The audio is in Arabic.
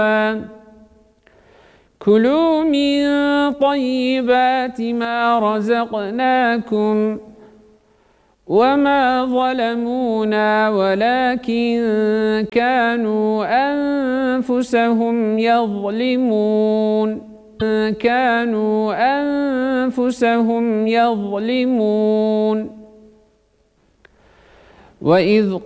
كلوا من طيبات ما رزقناكم وما ظلمونا ولكن كانوا أنفسهم يظلمون وإذ